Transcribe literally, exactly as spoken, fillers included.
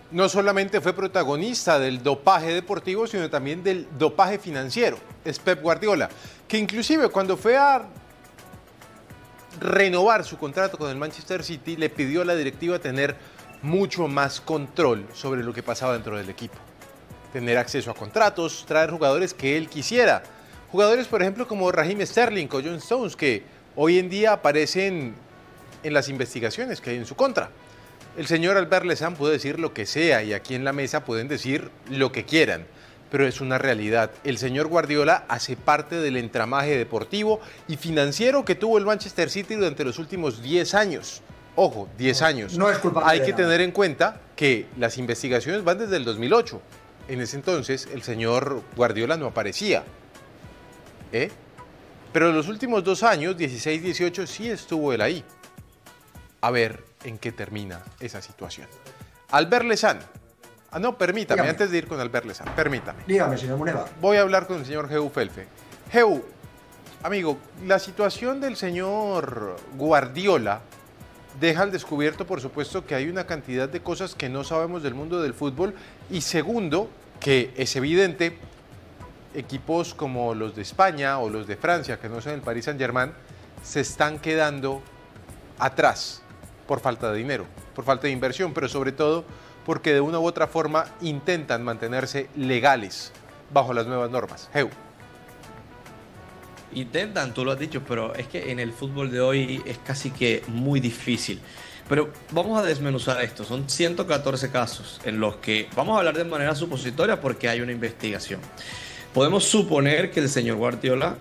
no solamente fue protagonista del dopaje deportivo, sino también del dopaje financiero. Es Pep Guardiola, que inclusive cuando fue a renovar su contrato con el Manchester City, le pidió a la directiva tener mucho más control sobre lo que pasaba dentro del equipo. Tener acceso a contratos, traer jugadores que él quisiera. Jugadores, por ejemplo, como Raheem Sterling o John Stones, que hoy en día aparecen en las investigaciones que hay en su contra. El señor Albert Lezán puede decir lo que sea y aquí en la mesa pueden decir lo que quieran, pero es una realidad. El señor Guardiola hace parte del entramaje deportivo y financiero que tuvo el Manchester City durante los últimos diez años. Ojo, diez años. No es culpable Hay de que nada. tener en cuenta que las investigaciones van desde el dos mil ocho. En ese entonces el señor Guardiola no aparecía. ¿Eh? Pero en los últimos dos años, dieciséis dieciocho, sí estuvo él ahí. A ver en qué termina esa situación. Albert Lezán. Ah, no, permítame, Dígame. antes de ir con Albert Lezán, permítame. Dígame, señor Muneva. Voy a hablar con el señor Geu Felfe. Geu, amigo, la situación del señor Guardiola deja al descubierto, por supuesto, que hay una cantidad de cosas que no sabemos del mundo del fútbol. Y segundo, que es evidente, equipos como los de España o los de Francia, que no son el Paris Saint-Germain, se están quedando atrás por falta de dinero, por falta de inversión, pero sobre todo porque de una u otra forma intentan mantenerse legales bajo las nuevas normas. Geu. Intentan, tú lo has dicho, pero es que en el fútbol de hoy es casi que muy difícil. Pero vamos a desmenuzar esto. Son ciento catorce casos en los que vamos a hablar de manera supositoria porque hay una investigación. Podemos suponer que el señor Guardiola